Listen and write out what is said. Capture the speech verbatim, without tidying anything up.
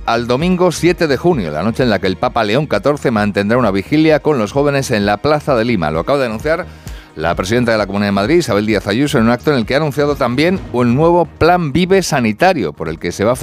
al domingo siete de junio, la noche en la que el Papa León catorce mantendrá una vigilia con los jóvenes en la Plaza de Lima. Lo acaba de anunciar la presidenta de la Comunidad de Madrid, Isabel Díaz Ayuso, en un acto en el que ha anunciado también un nuevo Plan Vive sanitario, por el que se va a